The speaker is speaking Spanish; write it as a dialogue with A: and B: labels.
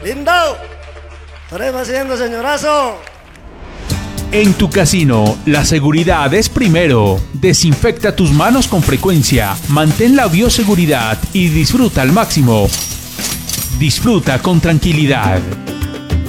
A: Lindo. Estaremos haciendo, señorazo.
B: En tu casino, la seguridad es primero. Desinfecta tus manos con frecuencia, mantén la bioseguridad y disfruta al máximo. Disfruta con tranquilidad.